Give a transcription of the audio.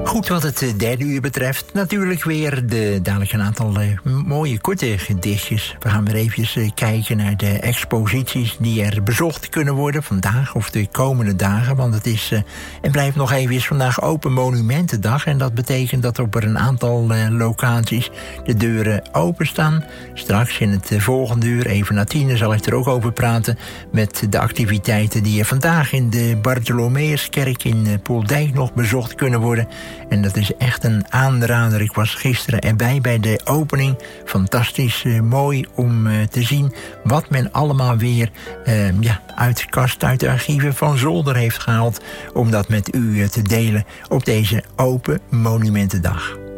Goed, wat het derde uur betreft, natuurlijk weer dadelijk een aantal mooie korte gedichtjes. We gaan weer even kijken naar de exposities die er bezocht kunnen worden vandaag of de komende dagen. Want het is en blijft nog even vandaag Open Monumentendag. En dat betekent dat op een aantal locaties de deuren openstaan. Straks in het volgende uur, even na 10, zal ik er ook over praten met de activiteiten die er vandaag in de Bartholomeuskerk in Poeldijk nog bezocht kunnen worden. En dat is echt een aanrader. Ik was gisteren erbij bij de opening. Fantastisch mooi om te zien wat men allemaal weer uit de kast, uit de archieven van Zolder heeft gehaald. Om dat met u te delen op deze Open Monumentendag.